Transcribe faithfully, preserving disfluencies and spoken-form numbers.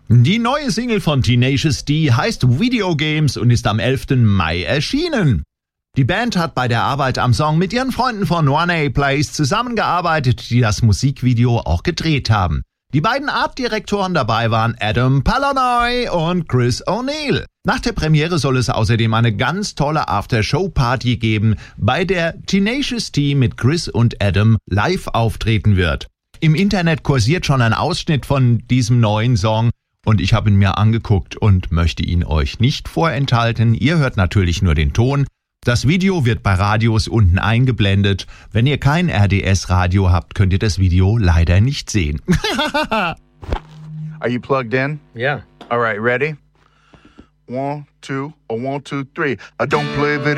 Die neue Single von Tenacious D heißt Video Games und ist am elften Mai erschienen. Die Band hat bei der Arbeit am Song mit ihren Freunden von one A Place zusammengearbeitet, die das Musikvideo auch gedreht haben. Die beiden Artdirektoren dabei waren Adam Palonoy und Chris O'Neill. Nach der Premiere soll es außerdem eine ganz tolle After-Show-Party geben, bei der Tenacious D mit Chris und Adam live auftreten wird. Im Internet kursiert schon ein Ausschnitt von diesem neuen Song und ich habe ihn mir angeguckt und möchte ihn euch nicht vorenthalten. Ihr hört natürlich nur den Ton. Das Video wird bei Radios unten eingeblendet. Wenn ihr kein R D S-Radio habt, könnt ihr das Video leider nicht sehen. Are you plugged in? Yeah. All right, ready? One, two, or one, two, three. I don't play video.